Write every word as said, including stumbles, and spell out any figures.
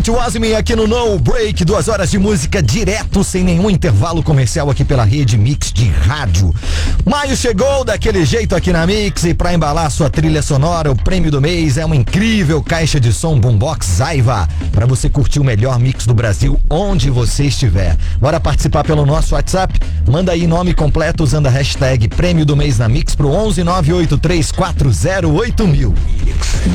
O Asmin aqui no No Break, duas horas de música direto, sem nenhum intervalo comercial aqui pela rede Mix de rádio. Maio chegou daquele jeito aqui na Mix e pra embalar sua trilha sonora, o prêmio do mês é uma incrível caixa de som Boombox Aiva, pra você curtir o melhor mix do Brasil onde você estiver. Bora participar pelo nosso WhatsApp? Manda aí nome completo usando a hashtag prêmio do mês na Mix pro onze nove oito três quatro zero oito mil.